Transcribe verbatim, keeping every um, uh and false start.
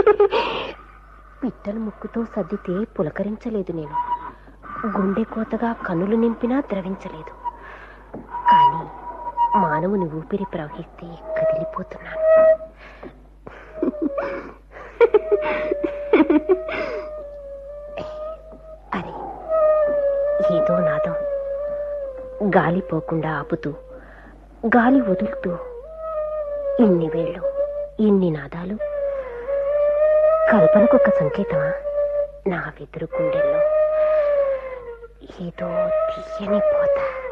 పిట్టల ముక్కుతో సర్దితే పులకరించలేదు నేను, గుండె కోతగా కన్నులు నింపినా ద్రవించలేదు. కానీ మానవుని ఊపిరి ప్రవహిస్తే కదిలిపోతున్నాను. అరే, ఏదో నాదం గాలి పోకుండా ఆపుతూ, గాలి వదులుతూ, ఇన్ని వేళ్ళు, ఇన్ని నాదాలు. కల్పనకొక సంకేతమా? నా వెదురు గుండెల్లో ఏదో తీయని పోత.